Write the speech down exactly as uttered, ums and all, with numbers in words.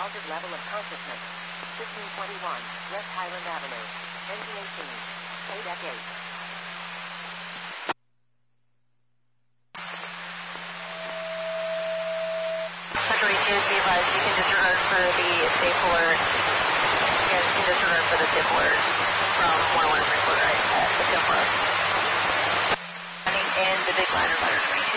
altered level of consciousness. fifteen twenty-one, West Highland Avenue. N G eighteen. A deck eight. Country two, be advised, you can disregard for the safe alert. Yes, you can disregard for the safe alert from one oh one three quarter right at the safe alert. And the big liner letter twenty-two.